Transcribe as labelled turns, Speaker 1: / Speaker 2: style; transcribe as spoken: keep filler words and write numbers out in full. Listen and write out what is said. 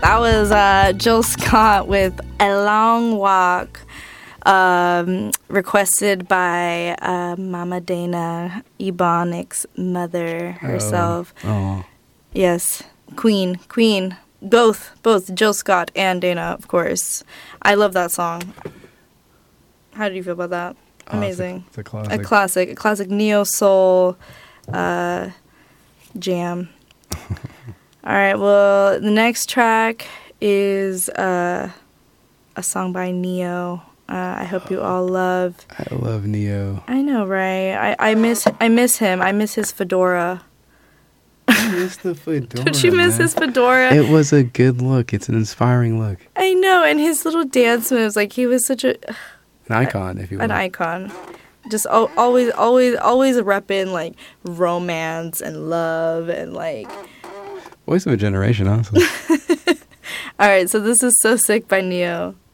Speaker 1: that was uh, Jill Scott with A Long Walk, um, requested by uh, Mama Dana, Ebonics' mother herself.
Speaker 2: Oh. Oh.
Speaker 1: Yes, Queen, Queen, both, both Jill Scott and Dana, of course. I love that song. How do you feel about that?
Speaker 2: Oh,
Speaker 1: Amazing.
Speaker 2: It's a, it's a classic.
Speaker 1: A classic, a classic neo soul uh, jam. All right, well, the next track is uh, a song by Neo. Uh, I hope you all love.
Speaker 2: I love Neo.
Speaker 1: I know, right? I, I miss I miss him. I miss his fedora.
Speaker 2: I miss the fedora.
Speaker 1: Don't you miss
Speaker 2: man.
Speaker 1: his fedora?
Speaker 2: It was a good look. It's an inspiring look.
Speaker 1: I know, and his little dance moves. Like he was such a
Speaker 2: An icon, if you will.
Speaker 1: an icon. Just al- always, always, always repping like romance and love and like.
Speaker 2: Voice of a generation, honestly.
Speaker 1: All right, so this is So Sick by Neo.